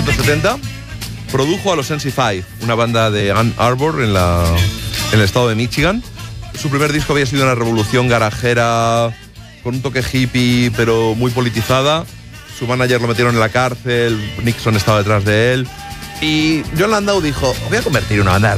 1970 produjo a los MC5, una banda de Ann Arbor en el estado de Michigan. Su primer disco había sido una revolución garajera con un toque hippie pero muy politizada. Su manager lo metieron en la cárcel, Nixon estaba detrás de él. Y Jon Landau dijo, voy a convertir una banda